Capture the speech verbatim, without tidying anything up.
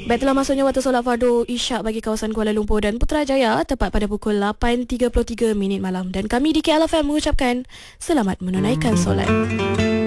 Baik, telah masuknya waktu solat fardu Isyak bagi kawasan Kuala Lumpur dan Putrajaya tepat pada pukul lapan tiga puluh tiga minit malam. Dan kami di K L F M mengucapkan selamat menunaikan solat.